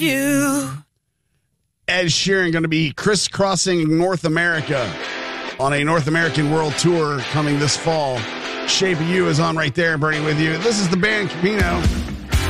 You. Ed Sheeran going to be crisscrossing North America on a North American World Tour coming this fall. Shape of You is on right there, Bernie, with you. This is the band Camino.